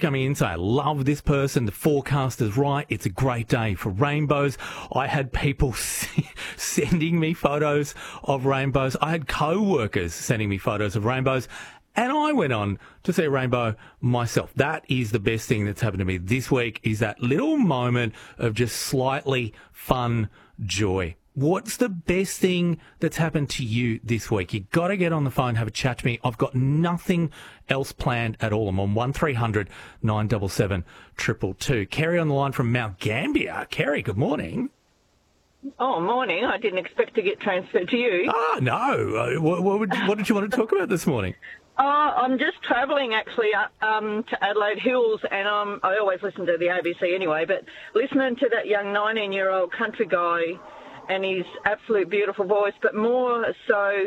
coming in saying, love this person, the forecast is right, it's a great day for rainbows. I had people sending me photos of rainbows. I had co-workers sending me photos of rainbows. And I went on to see a rainbow myself. That is the best thing that's happened to me this week, is that little moment of just slightly fun joy. What's the best thing that's happened to you this week? You got to get on the phone, have a chat to me. I've got nothing else planned at all. I'm on 1300 977 222. Kerry on the line from Mount Gambier. Kerry, good morning. Oh, morning. I didn't expect to get transferred to you. Oh, no. What did you want to talk about this morning? I'm just travelling, actually, to Adelaide Hills, and I always listen to the ABC anyway, but listening to that young 19-year-old country guy and his absolute beautiful voice, but more so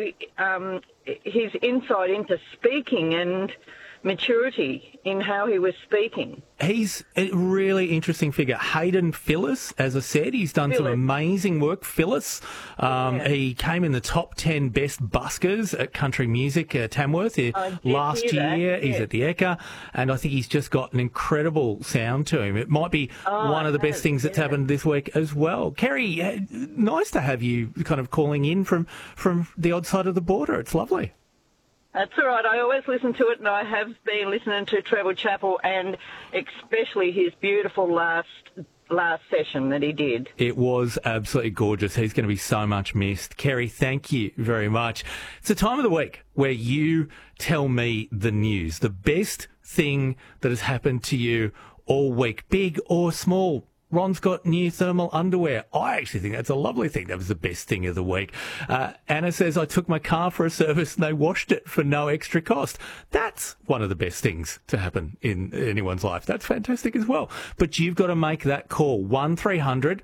his insight into speaking and maturity in how he was speaking. He's a really interesting figure. Hayden Phillips, as I said, he's done some amazing work. Phillips, he came in the top 10 best buskers at Country Music Tamworth last year. He's at the Ekka, and I think he's just got an incredible sound to him. It might be one of the best things that's happened this week as well. Kerry, nice to have you kind of calling in from the odd side of the border. It's lovely. That's all right. I always listen to it, and I have been listening to Treble Chapel, and especially his beautiful last session that he did. It was absolutely gorgeous. He's going to be so much missed. Kerry, thank you very much. It's the time of the week where you tell me the news, the best thing that has happened to you all week, big or small. Ron's got new thermal underwear. I actually think that's a lovely thing. That was the best thing of the week. Anna says, I took my car for a service and they washed it for no extra cost. That's one of the best things to happen in anyone's life. That's fantastic as well. But you've got to make that call. 1300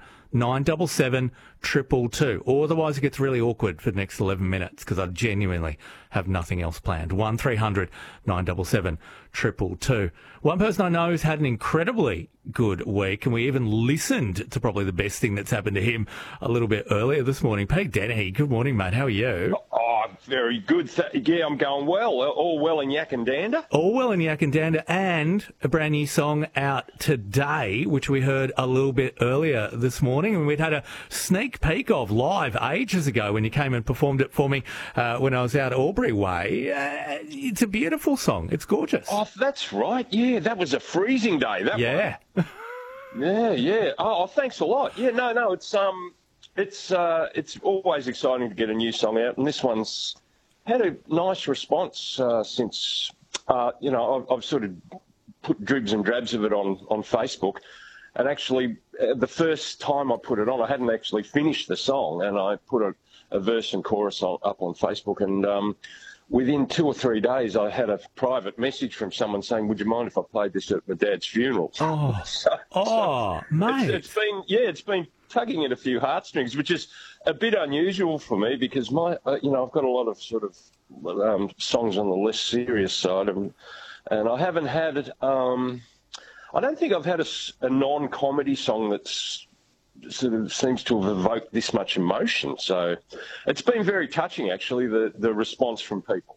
977 222. Or otherwise it gets really awkward for the next 11 minutes because I genuinely have nothing else planned. 1300 977 222. One person I know has had an incredibly good week, and we even listened to probably the best thing that's happened to him a little bit earlier this morning. Pete Dennehy, good morning, mate. How are you? Oh, very good. Yeah, I'm going well. All well in Yakandanda. All well in Yakandanda, and a brand new song out today, which we heard a little bit earlier this morning, and we'd had a sneak peek of live ages ago when you came and performed it for me when I was out Albury Way. It's a beautiful song. It's gorgeous. Oh, that's right. Yeah, that was a freezing day. Yeah. Yeah. Oh, thanks a lot. Yeah, no, it's always exciting to get a new song out, and this one's had a nice response since, I've sort of put dribs and drabs of it on Facebook, and actually the first time I put it on, I hadn't actually finished the song, and I put a verse and chorus up on Facebook, and within 2 or 3 days, I had a private message from someone saying, would you mind if I played this at my dad's funeral? Mate. It's been tugging at a few heartstrings, which is a bit unusual for me because I've got a lot of sort of songs on the less serious side, and I haven't had I don't think I've had a non-comedy song that's sort of seems to have evoked this much emotion. So it's been very touching, actually, the response from people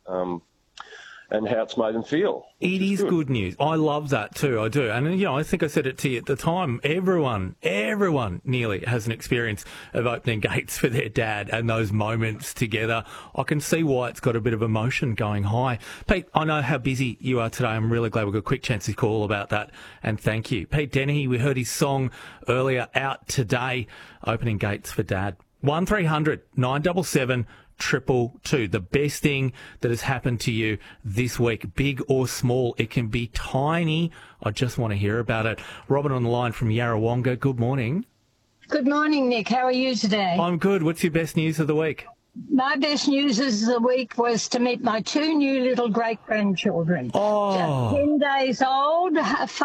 and how it's made them feel. It is good news. I love that too. I do. And, I think I said it to you at the time. Everyone nearly has an experience of opening gates for their dad and those moments together. I can see why it's got a bit of emotion going high. Pete, I know how busy you are today. I'm really glad we got a quick chance to call about that. And thank you. Pete Dennehy, we heard his song earlier, out today, Opening Gates for Dad. 1300 977 222. The best thing that has happened to you this week, big or small. It can be tiny. I just want to hear about it. Robin on the line from Yarrawonga. Good morning. Good morning, Nick. How are you today? I'm good. What's your best news of the week? My best news of the week was to meet my 2 new little great-grandchildren. Oh. 10 days old,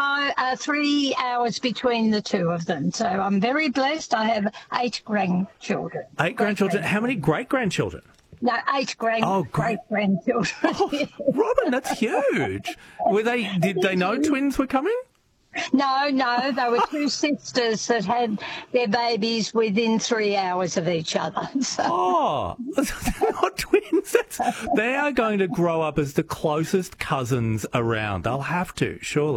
3 hours between the 2 of them. So I'm very blessed. I have 8 grandchildren. 8 grandchildren? How many great-grandchildren? No, 8 great-grandchildren. Oh, Robin, that's huge. Did they know twins were coming? No, they were 2 sisters that had their babies within 3 hours of each other. So. Oh, they're not twins. They are going to grow up as the closest cousins around. They'll have to, surely.